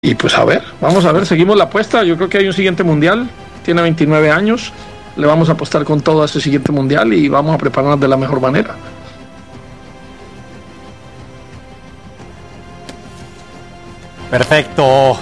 Y pues vamos a ver, seguimos la apuesta. Yo creo que hay un siguiente mundial, tiene 29 años, le vamos a apostar con todo a ese siguiente mundial y vamos a prepararnos de la mejor manera. Perfecto,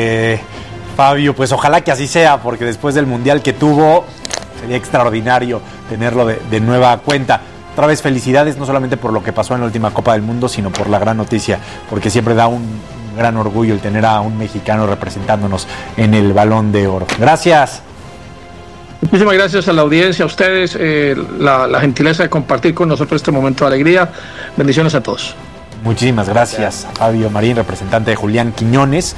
Fabio, pues ojalá que así sea, porque después del mundial que tuvo, sería extraordinario tenerlo de nueva cuenta. Otra vez felicidades, no solamente por lo que pasó en la última Copa del Mundo, sino por la gran noticia, porque siempre da un gran orgullo el tener a un mexicano representándonos en el Balón de Oro. Gracias. Muchísimas gracias a la audiencia, a ustedes, la gentileza de compartir con nosotros este momento de alegría. Bendiciones a todos. Muchísimas gracias a Fabio Marín, representante de Julián Quiñones.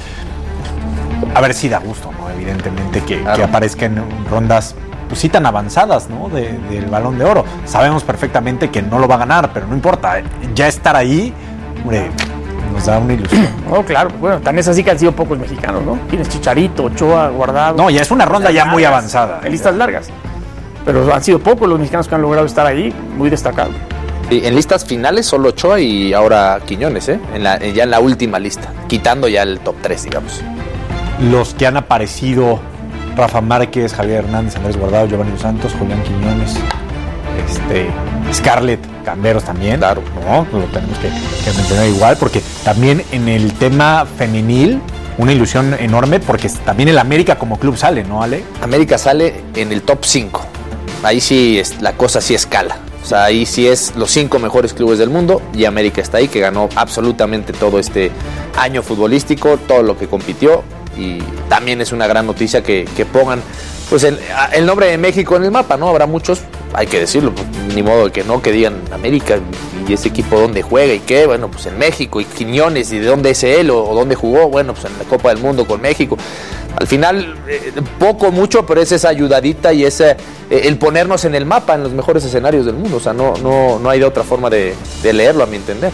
A ver si da gusto, ¿no? Evidentemente que aparezca en rondas pues sí tan avanzadas, ¿no? Del Balón de Oro. Sabemos perfectamente que no lo va a ganar, pero no importa, ya estar ahí, hombre, nos da una ilusión. No, claro, bueno, tan es así que han sido pocos mexicanos, ¿no? Tienes Chicharito, Ochoa, Guardado. No, ya es una ronda ya muy avanzada. En listas largas. Pero han sido pocos los mexicanos que han logrado estar ahí, muy destacados. Sí, en listas finales solo Ochoa y ahora Quiñones, ya en la última lista, quitando ya el top 3, digamos. Los que han aparecido: Rafa Márquez, Javier Hernández, Andrés Guardado, Giovanni Dos Santos, Julián Quiñones, Scarlett Camberos también. Claro. No, lo tenemos que mencionar igual, porque también en el tema femenil, una ilusión enorme, porque también el América como club sale, ¿no, Ale? América sale en el top 5. Ahí sí la cosa sí escala. O sea, ahí sí es los 5 mejores clubes del mundo y América está ahí, que ganó absolutamente todo este año futbolístico, todo lo que compitió. Y también es una gran noticia que pongan pues el nombre de México en el mapa, ¿no? Habrá muchos, hay que decirlo, pues, ni modo de que no, que digan América y ese equipo dónde juega y qué, bueno, pues en México, y Quiñones, y de dónde es él o dónde jugó, bueno, pues en la Copa del Mundo con México. Al final, poco, mucho, pero es esa ayudadita y ese el ponernos en el mapa, en los mejores escenarios del mundo. O sea, no hay de otra forma de leerlo, a mi entender.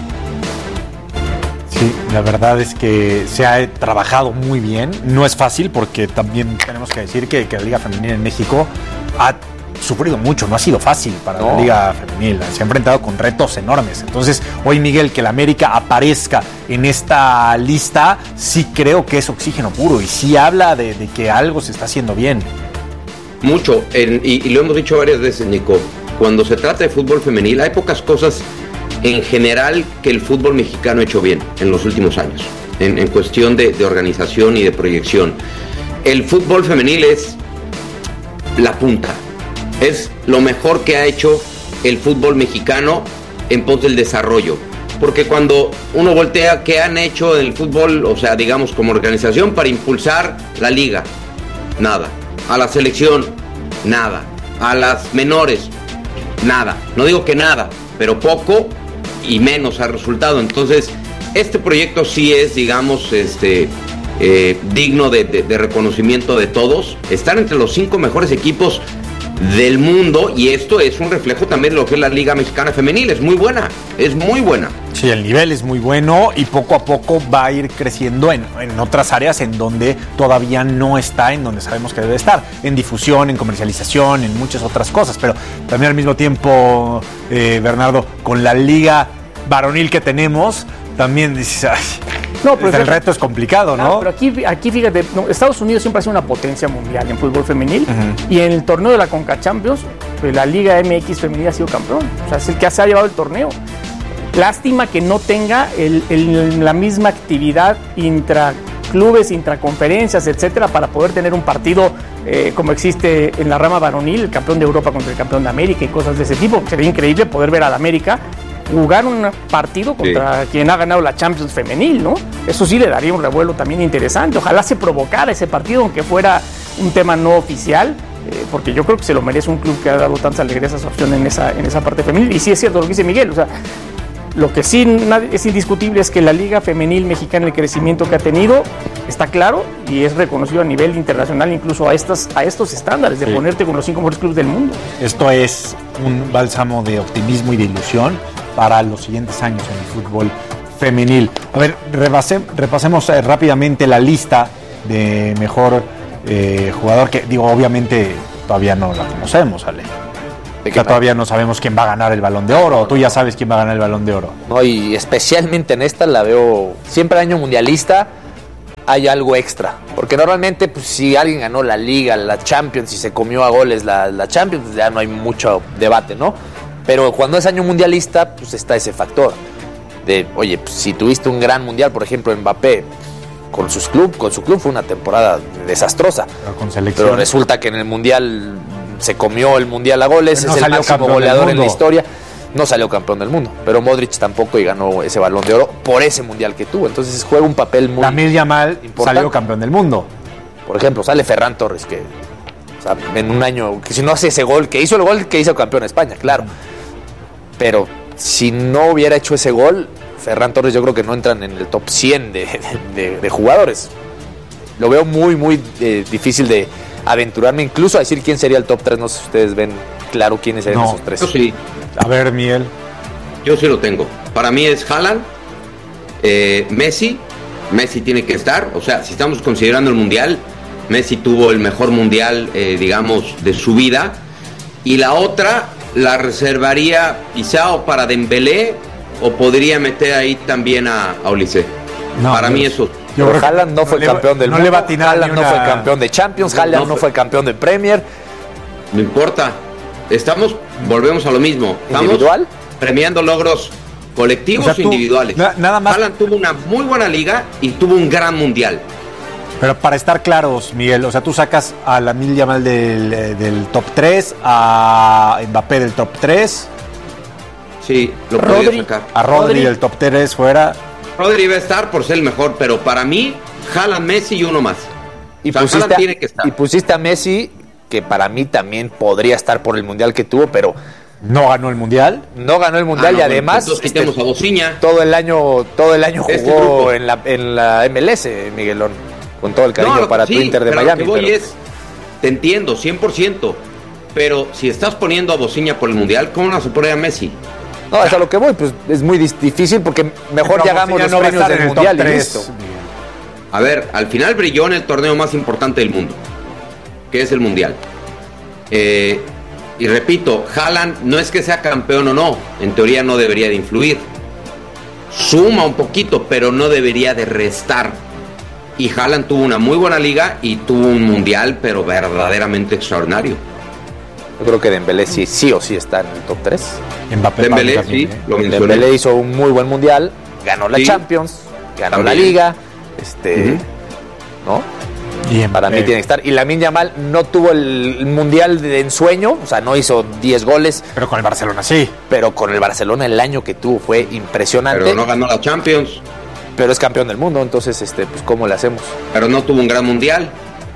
Sí, la verdad es que se ha trabajado muy bien. No es fácil, porque también tenemos que decir que la Liga Femenil en México ha sufrido mucho, no ha sido fácil para la Liga Femenil, se ha enfrentado con retos enormes. Entonces, hoy, Miguel, que la América aparezca en esta lista, sí creo que es oxígeno puro y sí habla de que algo se está haciendo bien. Mucho, y lo hemos dicho varias veces, Nico, cuando se trata de fútbol femenil hay pocas cosas en general que el fútbol mexicano ha hecho bien en los últimos años, en cuestión de organización y de proyección. El fútbol femenil es la punta, es lo mejor que ha hecho el fútbol mexicano en pos del desarrollo, porque cuando uno voltea qué han hecho en el fútbol, o sea, digamos como organización para impulsar la liga, nada. A la selección, nada. A las menores, nada. No digo que nada, pero poco y menos ha resultado. Entonces, este proyecto sí es, digamos, digno de reconocimiento de todos. Estar entre los 5 mejores equipos del mundo, y esto es un reflejo también de lo que es la Liga Mexicana Femenil. Es muy buena, es muy buena. Sí, el nivel es muy bueno y poco a poco va a ir creciendo en otras áreas en donde todavía no está, en donde sabemos que debe estar, en difusión, en comercialización, en muchas otras cosas, pero también al mismo tiempo, Bernardo, con la liga varonil que tenemos, también dices, ay, no, pero el reto es complicado, ¿no? Pero aquí fíjate, Estados Unidos siempre ha sido una potencia mundial en fútbol femenil, y en el torneo de la Conca Champions, pues la Liga MX femenil ha sido campeón, o sea, es el que se ha llevado el torneo. Lástima que no tenga la misma actividad intraclubes, intraconferencias, etcétera, para poder tener un partido como existe en la rama varonil, el campeón de Europa contra el campeón de América y cosas de ese tipo. Sería increíble poder ver a la América jugar un partido contra quien ha ganado la Champions femenil, ¿no? Eso sí le daría un revuelo también interesante. Ojalá se provocara ese partido, aunque fuera un tema no oficial, porque yo creo que se lo merece un club que ha dado tantas alegrías a su opción en esa parte femenil. Y sí es cierto lo que dice Miguel, o sea, lo que sí es indiscutible es que la Liga Femenil Mexicana, el crecimiento que ha tenido, está claro y es reconocido a nivel internacional, incluso a estos estándares de ponerte con los 5 mejores clubes del mundo. Esto es un bálsamo de optimismo y de ilusión para los siguientes años en el fútbol femenil. A ver, repasemos rápidamente la lista de mejor jugador, que digo, obviamente todavía no la conocemos, Ale. Todavía no sabemos quién va a ganar el Balón de Oro. Tú ya sabes quién va a ganar el Balón de Oro. No, y especialmente en esta la veo siempre año mundialista. hay algo extra. Porque normalmente, pues, si alguien ganó la Liga, la Champions, y se comió a goles la Champions, pues ya no hay mucho debate, ¿no? Pero cuando es año mundialista, pues está ese factor de, oye, pues, si tuviste un gran mundial, por ejemplo, Mbappé, con su club fue una temporada desastrosa. Pero con selección. Pero resulta que en el mundial se comió el mundial a goles, no es el máximo goleador en la historia. No salió campeón del mundo, pero Modric tampoco y ganó ese Balón de Oro por ese mundial que tuvo. Entonces juega un papel muy Lamine Yamal salió campeón del mundo. Por ejemplo, sale Ferran Torres, que, o sea, en un año, que si no hace ese gol, que hizo el gol que hizo campeón de España, claro. Pero si no hubiera hecho ese gol, Ferran Torres yo creo que no entran en el top 100 de jugadores. Lo veo muy, muy difícil de aventurarme incluso a decir quién sería el top 3. No sé si ustedes ven claro quiénes serían esos 3. Yo sí. A ver, Miguel. Yo sí lo tengo. Para mí es Haaland, Messi. Messi tiene que estar. O sea, si estamos considerando el Mundial, Messi tuvo el mejor Mundial, digamos, de su vida. Y la otra la reservaría quizá o para Dembélé o podría meter ahí también a Olise. No, para mí eso. Pero Haaland no fue campeón del mundo. No le va a atinar Haaland no fue campeón de Champions. Haaland no fue campeón de Premier. No importa. Volvemos a lo mismo. Estamos ¿individual? Premiando logros colectivos o individuales. Nada más. Haaland tuvo una muy buena liga y tuvo un gran mundial. Pero para estar claros, Miguel, o sea, tú sacas a Lamine Yamal del top 3, a Mbappé del top 3. Sí, lo podría sacar. A Rodri del top 3 fuera. Rodri va a estar por ser el mejor, pero para mí, Haaland, Messi y uno más. Y, o sea, pusiste, tiene que estar. Y pusiste a Messi, que para mí también podría estar por el mundial que tuvo, pero no ganó el mundial. No ganó el mundial y además entonces quitemos a Bociña. todo el año jugó en la MLS, Miguelón, con todo el cariño para tu Inter de Miami. Lo que voy es, te entiendo 100%, pero si estás poniendo a Bociña por el mundial, ¿cómo no se pone a Messi? No, es a lo que voy, pues es muy difícil porque mejor ya hagamos los premios del mundial y listo. A ver, al final brilló en el torneo más importante del mundo, que es el mundial. Y repito, Haaland no es que sea campeón o no, en teoría no debería de influir. Suma un poquito, pero no debería de restar. Y Haaland tuvo una muy buena liga y tuvo un mundial, pero verdaderamente extraordinario. Yo creo que Dembélé sí o sí está en el top 3. Dembélé, sí, lo mencioné. Dembélé hizo un muy buen mundial, ganó la Champions, ganó la Liga, ¿no? Bien, para mí tiene que estar. Y Lamine Yamal no tuvo el mundial de ensueño, o sea, no hizo 10 goles. Pero con el Barcelona sí. Pero con el Barcelona el año que tuvo fue impresionante. Pero no ganó la Champions. Pero es campeón del mundo, entonces, pues, ¿cómo le hacemos? Pero no tuvo un gran mundial.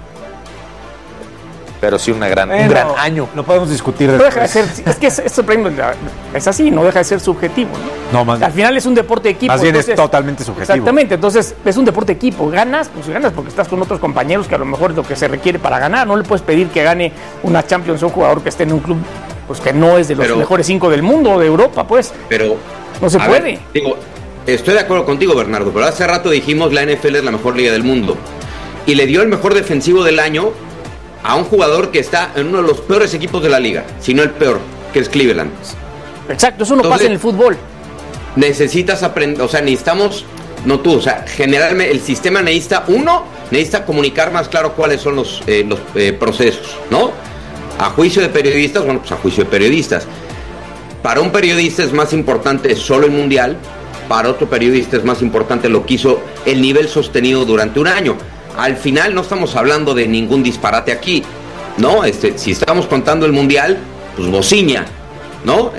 Pero sí un gran año. Lo podemos discutir después. No deja de ser, es que esto es así, no deja de ser subjetivo, ¿no? No, más al final es un deporte de equipo. Más bien entonces, es totalmente subjetivo. Exactamente, entonces es un deporte de equipo. Ganas porque estás con otros compañeros que a lo mejor es lo que se requiere para ganar. No le puedes pedir que gane una Champions a un jugador que esté en un club pues que no es de los mejores 5 del mundo o de Europa, pues. Pero no se puede. Digo, estoy de acuerdo contigo, Bernardo, pero hace rato dijimos la NFL es la mejor liga del mundo. Y le dio el mejor defensivo del año a un jugador que está en uno de los peores equipos de la liga, si no el peor, que es Cleveland. Exacto, eso no pasa en el fútbol. Necesitas aprender, o sea, necesitamos, no tú, o sea, generalmente el sistema necesita comunicar más claro cuáles son los procesos, ¿no? A juicio de periodistas, bueno, pues a juicio de periodistas. Para un periodista es más importante solo el mundial, para otro periodista es más importante lo que hizo el nivel sostenido durante un año. Al final no estamos hablando de ningún disparate aquí, ¿no? Si estamos contando el mundial, pues Bociña, ¿no?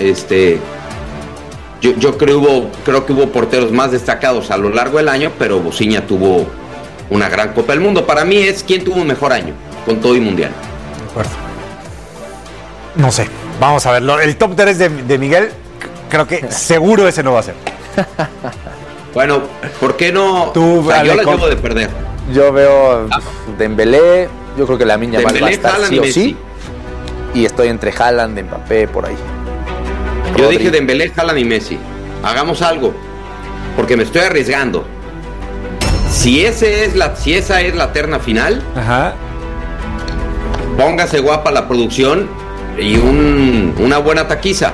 Yo creo que hubo porteros más destacados a lo largo del año, pero Bociña tuvo una gran Copa del Mundo. Para mí es quién tuvo un mejor año, con todo y mundial. De acuerdo. No sé, vamos a verlo. El top 3 de Miguel, creo que seguro ese no va a ser. Bueno, ¿por qué no? Tú, yo la llevo de perder. Yo veo Dembélé, yo creo que Lamine Yamal va a estar sí o sí. Y estoy entre Haaland, Mbappé, por ahí. Yo dije Dembélé, Haaland y Messi. Hagamos algo, porque me estoy arriesgando. Si esa es la terna final, ajá, póngase guapa la producción y una buena taquiza.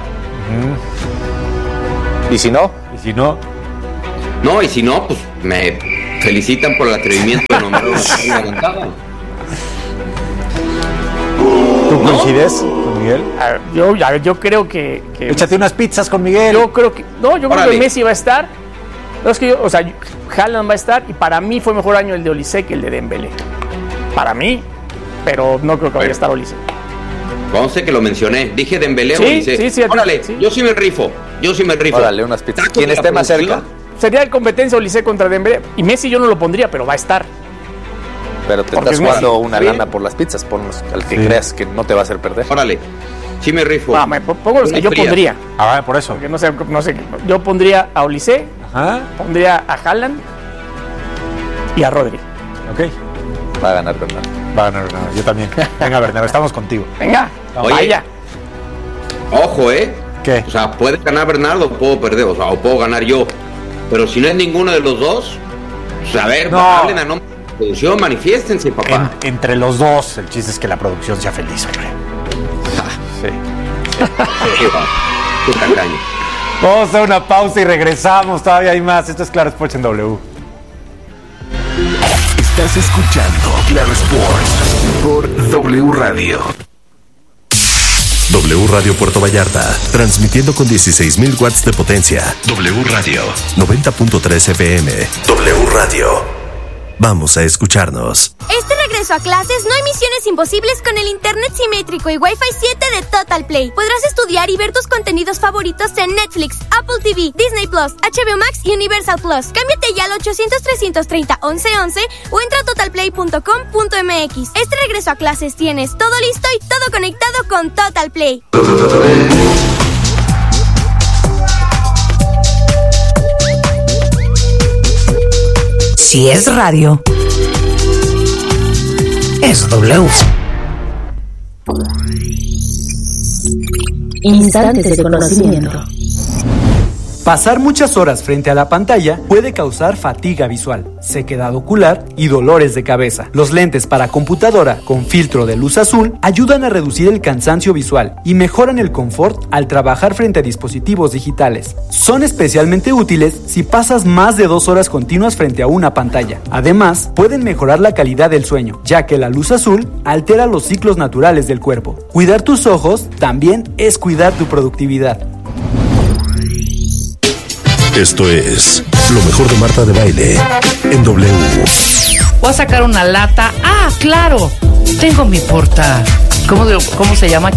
¿Y si no? No, y si no, pues felicitan por el atrevimiento de nombrar una carne aguantada. ¿Tú coincides con Miguel? Yo creo que Échate unas pizzas con Miguel. Yo creo que Messi va a estar. No, es que Haaland va a estar, y para mí fue mejor año el de Olise que el de Dembélé. Para mí, pero no creo que vaya a estar Olise. Conste que lo mencioné. Dije Dembélé o Olise. Sí, órale, sí. Yo sí me rifo. Órale, unas pizzas. ¿Quién esté más cerca? Sería de competencia Olise contra Dembélé. Y Messi yo no lo pondría, pero va a estar. Pero te Porque estás es Messi. jugando una Sí. lana por las pizzas. Ponlos al que creas que no te va a hacer perder. Órale, sí me rifo. Me pongo los que Unas yo frías. pondría. Por eso. Porque no sé. Yo pondría a Olise, Ajá. pondría a Haaland y a Rodri. Ok. Va a ganar Bernardo. Va a ganar Bernardo. Yo también. Venga, Bernardo, estamos contigo. Venga, Oye. vaya. Ojo, ¿Qué? O sea, puede ganar Bernardo o puedo perder, o puedo ganar yo. Pero si no es ninguno de los dos, pues a ver, No. hablen a nombre de la producción, manifiéstense, papá. Entre los dos, el chiste es que la producción sea feliz, hombre. Sí. Qué tacaño. Vamos a una pausa y regresamos. Todavía hay más. Esto es Claro Sports en W. Estás escuchando Claro Sports por W Radio. W Radio Puerto Vallarta, transmitiendo con 16,000 watts de potencia. W Radio 90.3 FM. W Radio. Vamos a escucharnos. Este regreso a clases no hay misiones imposibles con el internet simétrico y Wi-Fi 7 de Total Play. Podrás estudiar y ver tus contenidos favoritos en Netflix, Apple TV, Disney Plus, HBO Max y Universal Plus. Cámbiate ya al 800-330-1111 o entra a totalplay.com.mx. Este regreso a clases tienes todo listo y todo conectado con Total Play. Si es radio, es W. Instantes de conocimiento. Pasar muchas horas frente a la pantalla puede causar fatiga visual, sequedad ocular y dolores de cabeza. Los lentes para computadora con filtro de luz azul ayudan a reducir el cansancio visual y mejoran el confort al trabajar frente a dispositivos digitales. Son especialmente útiles si pasas más de 2 horas continuas frente a una pantalla. Además, pueden mejorar la calidad del sueño, ya que la luz azul altera los ciclos naturales del cuerpo. Cuidar tus ojos también es cuidar tu productividad. Esto es lo mejor de Marta de Baile en W. Voy a sacar una lata. Ah, claro. Tengo mi porta. ¿Cómo se llama?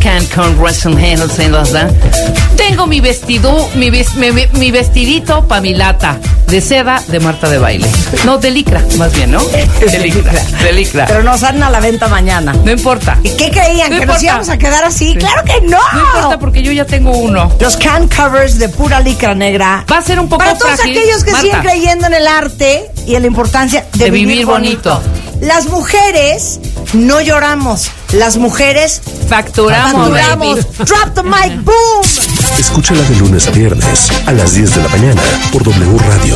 Tengo mi vestido, mi vestidito para mi lata de seda de Marta de Baile. No, de licra, más bien, ¿no? De licra. Pero nos salen a la venta mañana. No importa. ¿Y qué creían? No ¿Que importa. nos íbamos a quedar así? Sí. ¡Claro que no! No importa porque yo ya tengo uno. Los can covers de pura licra negra. Va a ser un poco Para todos frágil, aquellos que Marta. siguen creyendo en el arte y en la importancia de vivir bonito. Las mujeres no lloramos. Las mujeres Facturamos. Baby. Drop the mic, boom. Escúchala de lunes a viernes a las 10 de la mañana por W Radio.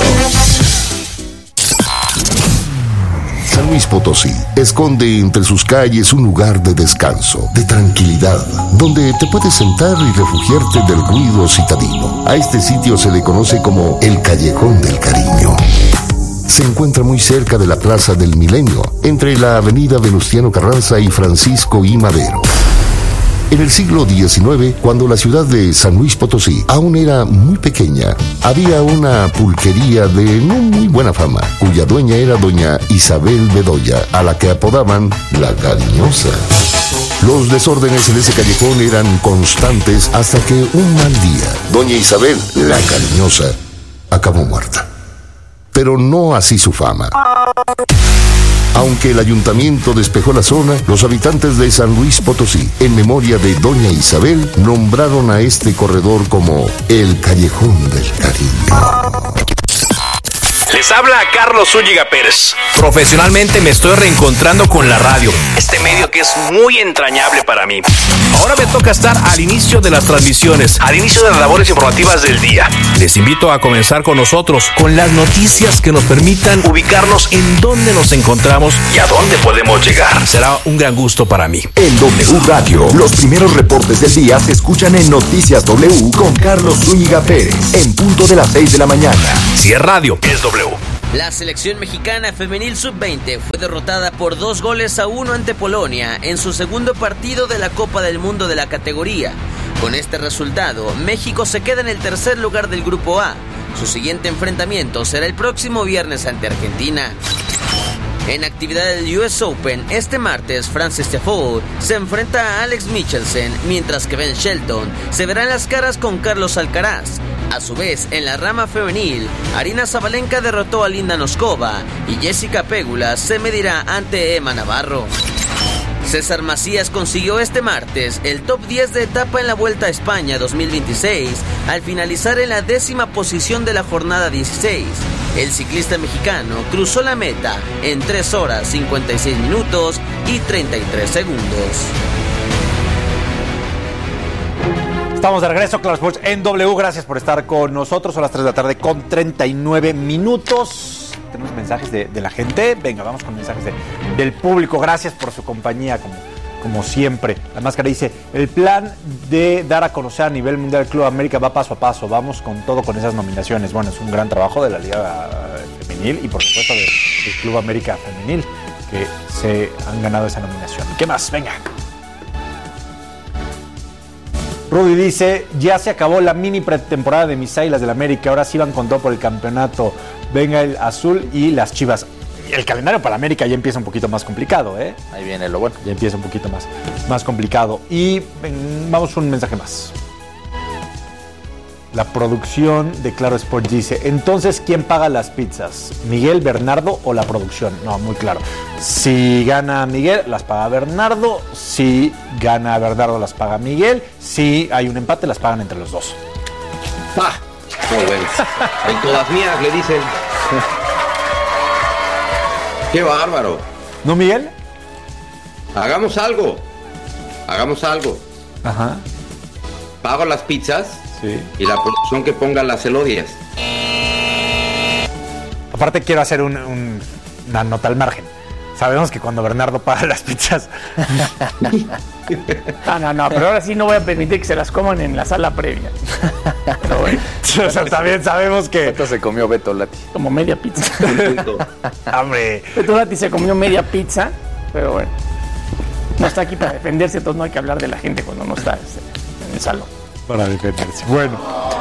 San Luis Potosí esconde entre sus calles un lugar de descanso, de tranquilidad, donde te puedes sentar y refugiarte del ruido citadino. A este sitio se le conoce como el Callejón del Cariño. Se encuentra muy cerca de la Plaza del Milenio, entre la avenida Venustiano Carranza y Francisco I. Madero. En el siglo XIX, cuando la ciudad de San Luis Potosí aún era muy pequeña, había una pulquería de no muy buena fama, cuya dueña era doña Isabel Bedoya, a la que apodaban la Cariñosa. Los desórdenes en ese callejón eran constantes hasta que un mal día, doña Isabel, la Cariñosa, acabó muerta. Pero no así su fama. Aunque el ayuntamiento despejó la zona, los habitantes de San Luis Potosí, en memoria de doña Isabel, nombraron a este corredor como el Callejón del Cariño. Les habla Carlos Zúñiga Pérez. Profesionalmente me estoy reencontrando con la radio, este medio que es muy entrañable para mí. Ahora me toca estar al inicio de las transmisiones, al inicio de las labores informativas del día. Les invito a comenzar con nosotros, con las noticias que nos permitan ubicarnos en dónde nos encontramos y a dónde podemos llegar. Será un gran gusto para mí. En W Radio, los primeros reportes del día se escuchan en Noticias W con Carlos Zúñiga Pérez, en punto de las 6 de la mañana. Si es radio, es W. La selección mexicana femenil sub-20 fue derrotada por 2-1 ante Polonia en su segundo partido de la Copa del Mundo de la categoría. Con este resultado, México se queda en el tercer lugar del Grupo A. Su siguiente enfrentamiento será el próximo viernes ante Argentina. En actividad del US Open, este martes, Frances Tiafoe se enfrenta a Alex Michelsen, mientras que Ben Shelton se verá en las caras con Carlos Alcaraz. A su vez, en la rama femenil, Aryna Sabalenka derrotó a Linda Noskova y Jessica Pegula se medirá ante Emma Navarro. César Macías consiguió este martes el top 10 de etapa en la Vuelta a España 2026 al finalizar en la 10ª posición de la jornada 16. El ciclista mexicano cruzó la meta en 3 horas 56 minutos y 33 segundos. Estamos de regreso, Claro Sports en W. Gracias por estar con nosotros. Son las 3 de la tarde con 39 minutos. Tenemos mensajes de la gente. Venga, vamos con mensajes del público. Gracias por su compañía, como siempre. La máscara dice, el plan de dar a conocer a nivel mundial el Club América va paso a paso. Vamos con todo con esas nominaciones. Bueno, es un gran trabajo de la Liga Femenil y por supuesto del Club América Femenil que se han ganado esa nominación. ¿Qué más? Venga. Rudy dice, ya se acabó la mini pretemporada de mis Águilas del América, ahora sí van con todo por el campeonato. Venga el azul y las Chivas. El calendario para América ya empieza un poquito más complicado, ¿eh? Ahí viene lo bueno. Ya empieza un poquito más complicado. Y vamos un mensaje más. La producción de Claro Sport dice, entonces, ¿quién paga las pizzas? ¿Miguel, Bernardo o la producción? No, muy claro. Si gana Miguel, las paga Bernardo. Si gana Bernardo, las paga Miguel. Si hay un empate, las pagan entre los dos. ¡Ah! Muy bueno. En todas mías, le dicen. ¡Qué bárbaro! ¿No, Miguel? Hagamos algo. Ajá. Pago las pizzas. Sí. Y la producción que ponga las elodias. Aparte quiero hacer una nota al margen. Sabemos que cuando Bernardo paga las pizzas... No, pero ahora sí no voy a permitir que se las coman en la sala previa. Pero bueno. O sea, también sabemos que... ¿Cuánto se comió Beto Lati? Como media pizza. ¡Hombre! Beto Lati se comió media pizza, pero bueno. No está aquí para defenderse, entonces no hay que hablar de la gente cuando no está en el salón. Para defenderse. Bueno,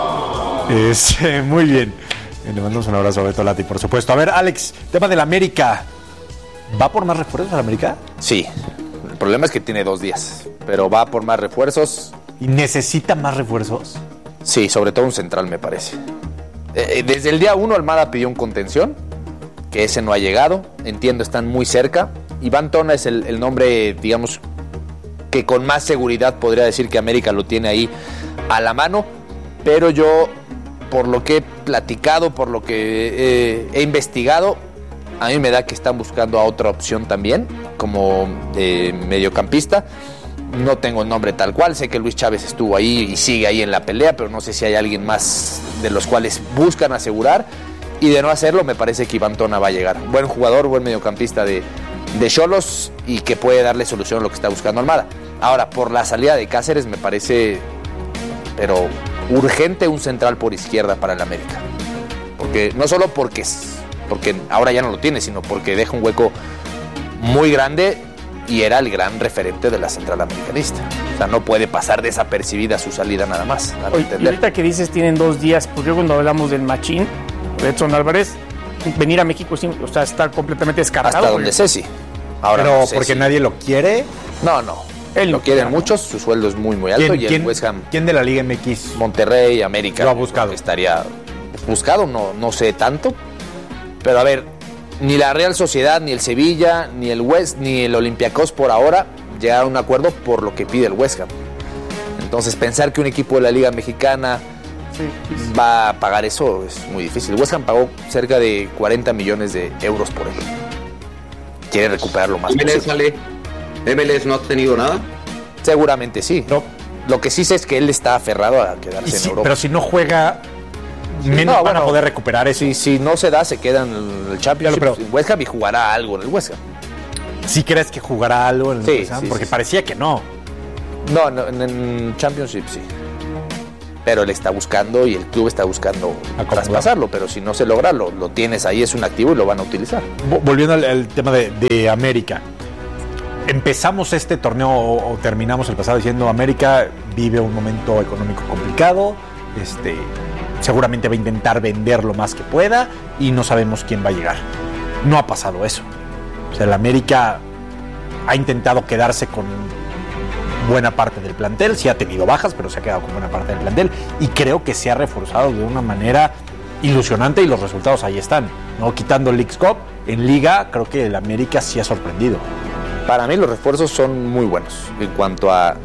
muy bien. Le mandamos un abrazo a Beto Lati, por supuesto. A ver, Alex, tema del América. ¿Va por más refuerzos al América? Sí. El problema es que tiene 2 días, pero va por más refuerzos. ¿Y necesita más refuerzos? Sí, sobre todo un central, me parece. Desde el día 1 Almada pidió un contención, que ese no ha llegado. Entiendo, están muy cerca. Iván Tona es el nombre, digamos, que con más seguridad podría decir que América lo tiene ahí a la mano, pero yo, por lo que he platicado, por lo que he investigado, a mí me da que están buscando a otra opción también, como mediocampista. No tengo el nombre tal cual, sé que Luis Chávez estuvo ahí y sigue ahí en la pelea, pero no sé si hay alguien más de los cuales buscan asegurar, y de no hacerlo me parece que Iván Tona va a llegar. Buen jugador, buen mediocampista de Xolos y que puede darle solución a lo que está buscando Almada. Ahora, por la salida de Cáceres me parece, pero urgente, un central por izquierda para el América. Porque no solo porque ahora ya no lo tiene, sino porque deja un hueco muy grande y era el gran referente de la central americanista. O sea, no puede pasar desapercibida su salida nada más. Oye, y ahorita que dices tienen 2 días, pues yo cuando hablamos del Machín, de Edson Álvarez, venir a México, o sea, estar completamente descartado. Hasta donde sé, sí. Ahora pero no sé porque si nadie lo quiere. No. Él lo quieren muchos, su sueldo es muy alto. Y el West Ham. ¿Quién de la Liga MX? Monterrey, América. Lo ha buscado. Estaría buscado, no sé tanto. Pero a ver, ni la Real Sociedad, ni el Sevilla, ni el West, ni el Olympiacos por ahora llegaron a un acuerdo por lo que pide el West Ham. Entonces pensar que un equipo de la Liga Mexicana va a pagar eso es muy difícil. El West Ham pagó cerca de 40 millones de euros por él. Quiere recuperar lo más posible. ¿MLS no ha tenido nada? Seguramente sí. No. Lo que sí sé es que él está aferrado a quedarse en Europa. Pero si no juega, menos van a poder recuperar eso. Si no se da, se queda en el Champions. Claro, pero West Ham y jugará algo en el West Ham. ¿Sí crees que jugará algo en el West Ham? Porque parecía que no. No, en Championship sí. pero él está buscando y el club está buscando traspasarlo, pero si no se logra, lo tienes ahí, es un activo y lo van a utilizar. Volviendo al tema de América, empezamos este torneo o terminamos el pasado diciendo América vive un momento económico complicado, seguramente va a intentar vender lo más que pueda y no sabemos quién va a llegar. No ha pasado eso. O sea, el América ha intentado quedarse con buena parte del plantel, sí ha tenido bajas, pero se ha quedado con buena parte del plantel y creo que se ha reforzado de una manera ilusionante y los resultados ahí están, ¿no? Quitando el Leagues Cup, en Liga creo que el América sí ha sorprendido. Para mí los refuerzos son muy buenos en cuanto a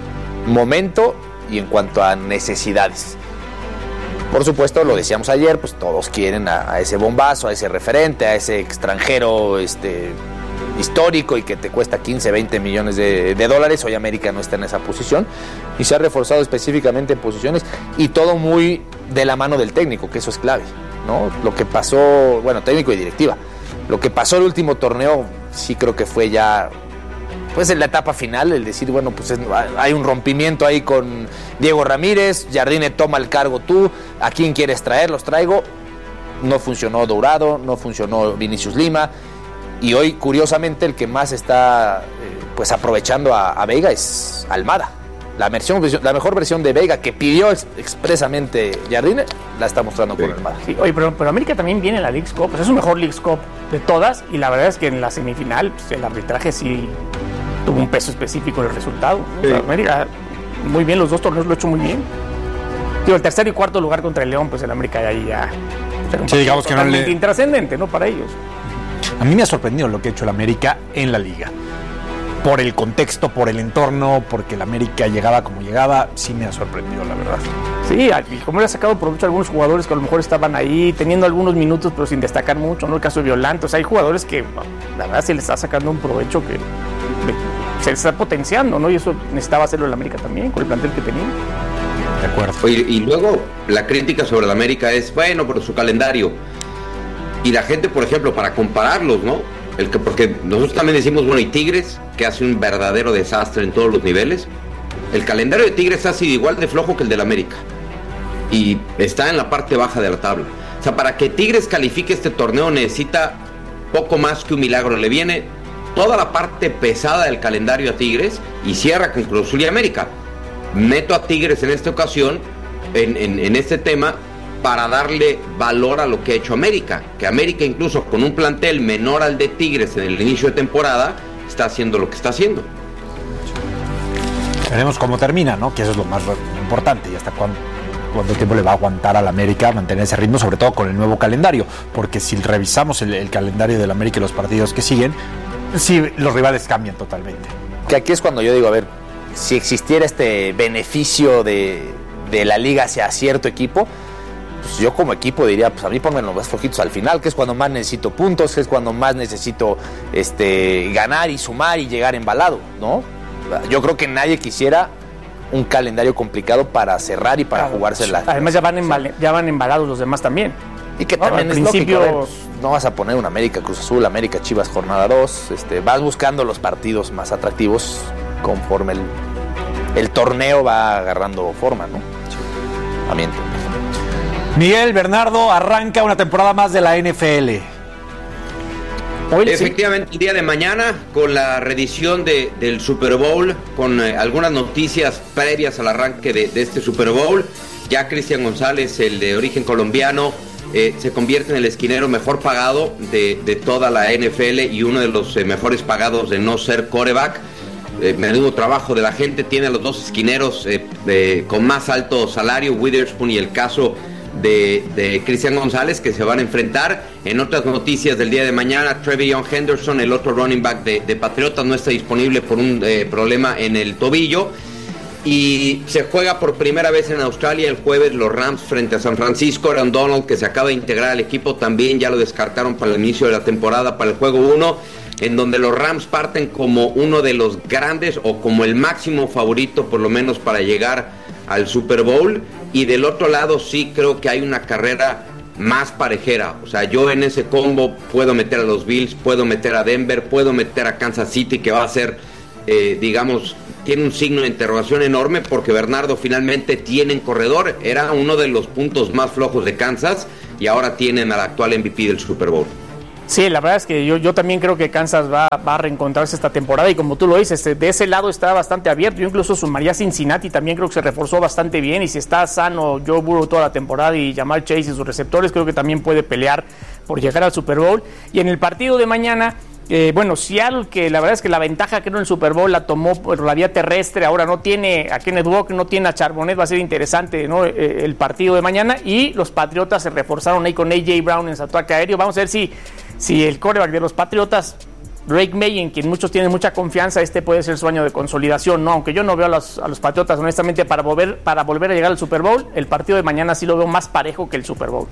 momento y en cuanto a necesidades. Por supuesto, lo decíamos ayer, pues todos quieren a ese bombazo, a ese referente, a ese extranjero histórico y que te cuesta 15, 20 millones de dólares. Hoy América no está en esa posición y se ha reforzado específicamente en posiciones y todo muy de la mano del técnico, que eso es clave, ¿no? Lo que pasó, bueno, técnico y directiva, lo que pasó el último torneo sí creo que fue ya pues en la etapa final, el decir, bueno, pues hay un rompimiento ahí con Diego Ramírez, Jardine toma el cargo tú, ¿a quién quieres traer? Los traigo. No funcionó Dourado, no funcionó Vinicius Lima. Y hoy, curiosamente, el que más está pues aprovechando a Veiga es Almada. La mejor versión de Veiga que pidió expresamente Jardine, la está mostrando con Almada. Sí, oye, pero América también viene en la Leagues Cup, pues es su mejor Leagues Cup de todas, y la verdad es que en la semifinal pues, el arbitraje sí tuvo un peso específico en el resultado. Sí. O sea, América, muy bien, los dos torneos lo ha hecho muy bien. Digo, el tercer y cuarto lugar contra el León, pues el América ahí ya... Sí, digamos que no le... intrascendente, ¿no? Para ellos. A mí me ha sorprendido lo que ha hecho el América en la Liga. Por el contexto, por el entorno, porque el América llegaba como llegaba, sí me ha sorprendido, la verdad. Sí, y como le ha sacado provecho a algunos jugadores que a lo mejor estaban ahí, teniendo algunos minutos, pero sin destacar mucho, ¿no? El caso de Violante, o sea, hay jugadores que, la verdad, se les está sacando un provecho que se les está potenciando, ¿no? Y eso necesitaba hacerlo el América también, con el plantel que tenía. De acuerdo. Y luego, la crítica sobre el América es, bueno, por su calendario. Y la gente, por ejemplo, para compararlos, ¿no? Porque nosotros también decimos, bueno, y Tigres, que hace un verdadero desastre en todos los niveles. El calendario de Tigres ha sido igual de flojo que el del América. Y está en la parte baja de la tabla. O sea, para que Tigres califique este torneo necesita poco más que un milagro. Le viene toda la parte pesada del calendario a Tigres y cierra con Cruz Azul y América. Meto a Tigres en esta ocasión, en este tema, para darle valor a lo que ha hecho América, que América incluso con un plantel menor al de Tigres en el inicio de temporada, está haciendo lo que está haciendo. Veremos cómo termina, ¿no? Que eso es lo más importante y hasta cuánto tiempo le va a aguantar al América mantener ese ritmo, sobre todo con el nuevo calendario, porque si revisamos el calendario del América y los partidos que siguen, sí, los rivales cambian totalmente. Que aquí es cuando yo digo, a ver, si existiera este beneficio de la liga hacia cierto equipo, pues yo como equipo diría, pues a mí pónganme los más flojitos al final, que es cuando más necesito puntos, que es cuando más necesito ganar y sumar y llegar embalado, ¿no? Yo creo que nadie quisiera un calendario complicado para cerrar y para jugársela. Además ya van embalados los demás también. Y que también es lógico, pues, no vas a poner un América Cruz Azul, América Chivas jornada 2, vas buscando los partidos más atractivos conforme el torneo va agarrando forma, ¿no? A mi entender. Miguel Bernardo, arranca una temporada más de la NFL. Hoy, efectivamente, el día de mañana, con la reedición del Super Bowl, con algunas noticias previas al arranque de este Super Bowl. Ya Cristian González, el de origen colombiano, se convierte en el esquinero mejor pagado de toda la NFL y uno de los mejores pagados de no ser quarterback. Menudo trabajo de la gente, tiene a los dos esquineros con más alto salario, Witherspoon y el caso de Cristian González, que se van a enfrentar. En otras noticias del día de mañana, Trevion Henderson, el otro running back de Patriotas, no está disponible por un problema en el tobillo. Y se juega por primera vez en Australia el jueves los Rams frente a San Francisco. Aaron Donald, que se acaba de integrar al equipo, también ya lo descartaron para el inicio de la temporada, para el juego 1, en donde los Rams parten como uno de los grandes o como el máximo favorito, por lo menos para llegar al Super Bowl. Y del otro lado sí creo que hay una carrera más parejera. O sea, yo en ese combo puedo meter a los Bills, puedo meter a Denver, puedo meter a Kansas City, que va a ser, digamos, tiene un signo de interrogación enorme porque Bernardo finalmente tienen corredor. Era uno de los puntos más flojos de Kansas y ahora tienen al actual MVP del Super Bowl. Sí, la verdad es que yo también creo que Kansas va a reencontrarse esta temporada y como tú lo dices, de ese lado está bastante abierto. Yo incluso sumaría a Cincinnati, también creo que se reforzó bastante bien y si está sano Joe Burrow toda la temporada y Ja'Marr Chase y sus receptores, creo que también puede pelear por llegar al Super Bowl. Y en el partido de mañana, Seattle, que la verdad es que la ventaja que en el Super Bowl la tomó por la vía terrestre, ahora no tiene a Kenneth Walker, no tiene a Charbonnet, va a ser interesante, ¿no? El partido de mañana, y los Patriotas se reforzaron ahí con A.J. Brown en su ataque aéreo. Vamos a ver si el quarterback de los Patriotas, Drake May, en quien muchos tienen mucha confianza, puede ser su año de consolidación, ¿no? Aunque yo no veo a los Patriotas honestamente para volver a llegar al Super Bowl, el partido de mañana sí lo veo más parejo que el Super Bowl.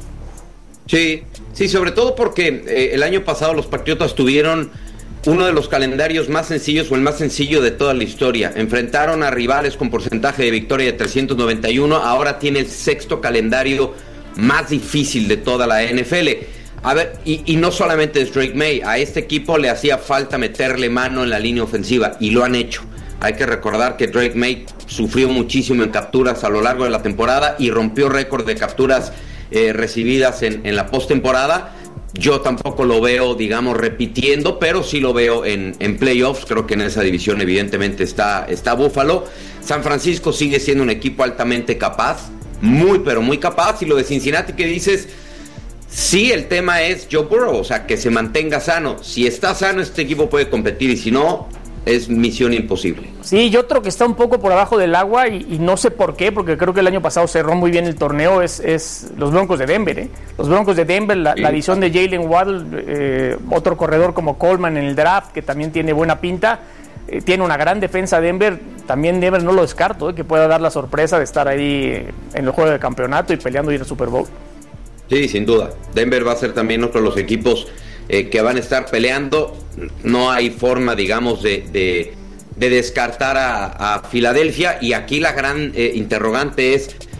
Sí, sobre todo porque el año pasado los Patriotas tuvieron uno de los calendarios más sencillos o el más sencillo de toda la historia. Enfrentaron a rivales con porcentaje de victoria de 391, ahora tiene el sexto calendario más difícil de toda la NFL. A ver, y no solamente es Drake May, a este equipo le hacía falta meterle mano en la línea ofensiva y lo han hecho. Hay que recordar que Drake May sufrió muchísimo en capturas a lo largo de la temporada y rompió récord de capturas recibidas en la postemporada. Yo tampoco lo veo, digamos, repitiendo, pero sí lo veo en playoffs. Creo que en esa división evidentemente está Buffalo. San Francisco sigue siendo un equipo altamente capaz, pero muy capaz. Y lo de Cincinnati que dices, sí, el tema es Joe Burrow, o sea, que se mantenga sano. Si está sano, este equipo puede competir, y si no, es misión imposible. Sí, y otro que está un poco por abajo del agua y no sé por qué, porque creo que el año pasado cerró muy bien el torneo, es los Broncos de Denver. Los Broncos de Denver, la adición de Jalen Waddle, otro corredor como Coleman en el draft, que también tiene buena pinta, tiene una gran defensa Denver. También Denver no lo descarto, que pueda dar la sorpresa de estar ahí en el juego de campeonato y peleando ir al Super Bowl. Sí, sin duda. Denver va a ser también otro de los equipos que van a estar peleando. No hay forma, digamos, de descartar a Filadelfia. Y aquí la gran interrogante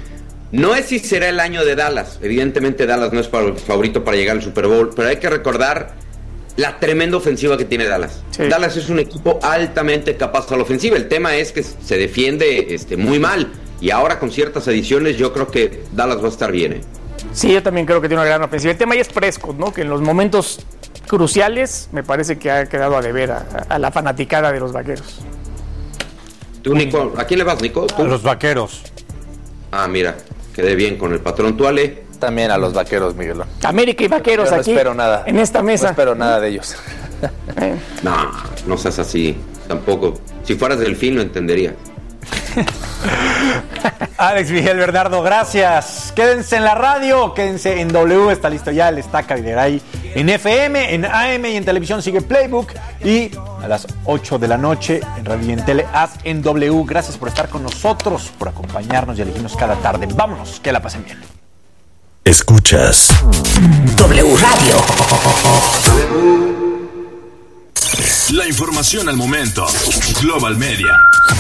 no es si será el año de Dallas. Evidentemente Dallas no es favorito para llegar al Super Bowl, pero hay que recordar la tremenda ofensiva que tiene Dallas. Sí. Dallas es un equipo altamente capaz a la ofensiva. El tema es que se defiende muy mal, y ahora con ciertas adiciones yo creo que Dallas va a estar bien. Sí, yo también creo que tiene una gran ofensiva. El tema ahí es Prescott, ¿no? Que en los momentos cruciales me parece que ha quedado a deber a la fanaticada de los Vaqueros. ¿Tú, Nico? ¿A quién le vas, Nico? ¿Tú? A los Vaqueros. Ah, mira, quedé bien con el patrón. ¿Tú, Ale? También a los Vaqueros, Miguel. América y Vaqueros yo no aquí. Espero nada. En esta mesa. No espero nada de ellos. No seas así. Tampoco. Si fueras Delfín lo entendería. Alex, Miguel, Bernardo, gracias. Quédense en la radio, quédense en W, está listo ya el Estaca Videgaray en FM, en AM y en televisión sigue Playbook, y a las 8 de la noche en Radio y en Tele Haz en W. Gracias por estar con nosotros, por acompañarnos y elegirnos cada tarde. Vámonos, que la pasen bien. Escuchas W Radio. La información al momento. Global Media.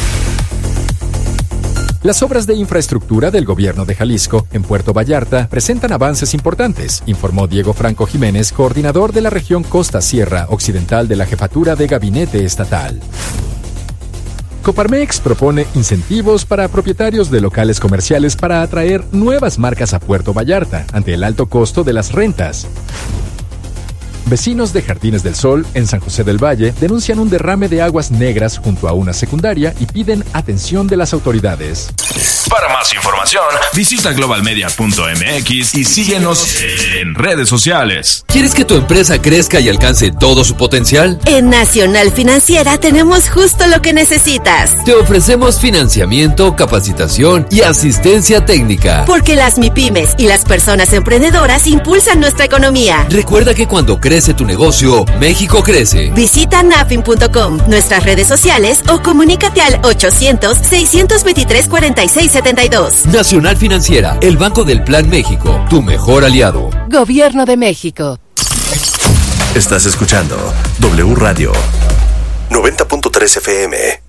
Las obras de infraestructura del gobierno de Jalisco en Puerto Vallarta presentan avances importantes, informó Diego Franco Jiménez, coordinador de la región Costa Sierra Occidental de la Jefatura de Gabinete Estatal. Coparmex propone incentivos para propietarios de locales comerciales para atraer nuevas marcas a Puerto Vallarta ante el alto costo de las rentas. Vecinos de Jardines del Sol, en San José del Valle, denuncian un derrame de aguas negras junto a una secundaria y piden atención de las autoridades. Para más información, visita globalmedia.mx y síguenos en redes sociales. ¿Quieres que tu empresa crezca y alcance todo su potencial? En Nacional Financiera tenemos justo lo que necesitas. Te ofrecemos financiamiento, capacitación y asistencia técnica. Porque las MIPYMES y las personas emprendedoras impulsan nuestra economía. Recuerda que cuando crece tu negocio, México crece. Visita nafin.com, nuestras redes sociales o comunícate al 800-623-4672. Nacional Financiera, el Banco del Plan México, tu mejor aliado. Gobierno de México. Estás escuchando W Radio 90.3 FM.